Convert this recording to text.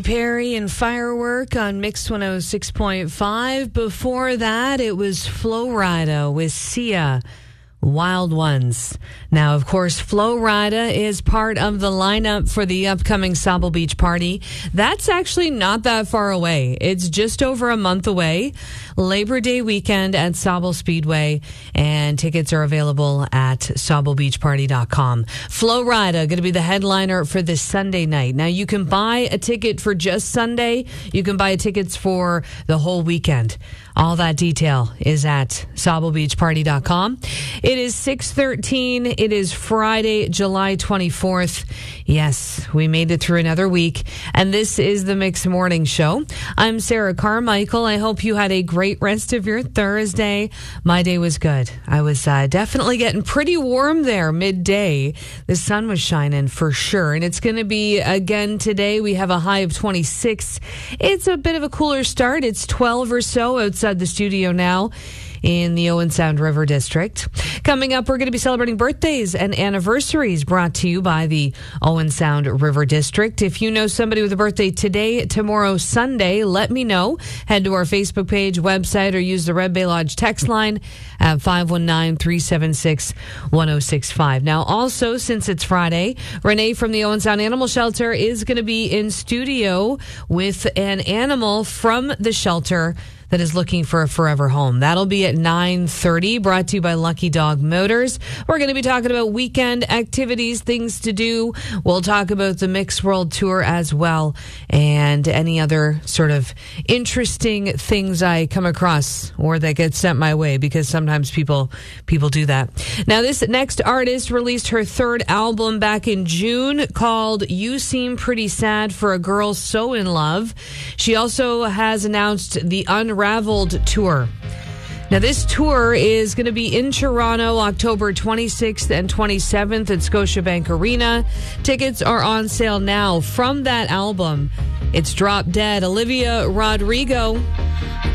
Perry and Firework on Mix 106.5. Before that, it was Flo Rida with Sia, Wild Ones. Now, of course, Flo Rida is part of the lineup for the upcoming Sauble Beach party. That's actually not that far away. It's just over a month away. Labor Day weekend at Sauble Speedway, and tickets are available at SaubleBeachParty.com. Flo Rida going to be the headliner for this Sunday night. Now, you can buy a ticket for just Sunday. You can buy tickets for the whole weekend. All that detail is at SaubleBeachParty.com. It is 6:13. It is Friday, July 24th. Yes, we made it through another week, and this is the Mix Morning Show. I'm Sarah Carmichael. I hope you had a great rest of your Thursday. My day was good. I was definitely getting pretty warm there midday. The sun was shining for sure, and it's going to be again today. We have a high of 26. It's a bit of a cooler start. It's 12 or so outside the studio now in the Owen Sound River District. Coming up, we're going to be celebrating birthdays and anniversaries brought to you by the Owen Sound River District. If you know somebody with a birthday today, tomorrow, Sunday, let me know. Head to our Facebook page, website, or use the Red Bay Lodge text line at 519-376-1065. Now, also, since it's Friday, Renee from the Owen Sound Animal Shelter is going to be in studio with an animal from the shelter that is looking for a forever home. That'll be at 9:30, brought to you by Lucky Dog Motors. We're going to be talking about weekend activities, things to do. We'll talk about the Mix World Tour as well, and any other sort of interesting things I come across or that get sent my way, because sometimes people do that. Now, this next artist released her third album back in June called You Seem Pretty Sad for a Girl So in Love. She also has announced the Unraveled tour. Now, this tour is going to be in Toronto, October 26th and 27th at Scotiabank Arena. Tickets are on sale now. From that album, it's Drop Dead. Olivia Rodrigo.